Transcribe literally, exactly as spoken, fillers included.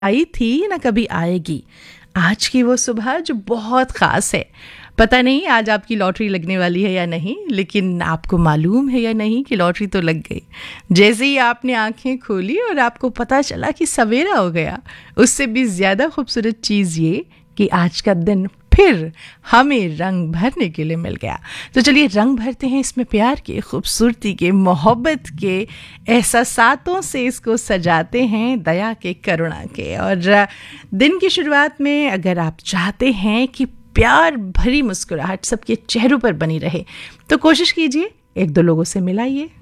आई थी ना कभी आएगी। आज की वो सुबह जो बहुत ख़ास है। पता नहीं आज आपकी लॉटरी लगने वाली है या नहीं, लेकिन आपको मालूम है या नहीं कि लॉटरी तो लग गई। जैसे ही आपने आंखें खोली और आपको पता चला कि सवेरा हो गया, उससे भी ज़्यादा खूबसूरत चीज़ ये कि आज का दिन फिर हमें रंग भरने के लिए मिल गया। तो चलिए रंग भरते हैं इसमें प्यार के, खूबसूरती के, मोहब्बत के एहसासों से इसको सजाते हैं, दया के, करुणा के। और दिन की शुरुआत में अगर आप चाहते हैं कि प्यार भरी मुस्कुराहट सबके चेहरों पर बनी रहे, तो कोशिश कीजिए एक दो लोगों से मिलाइए,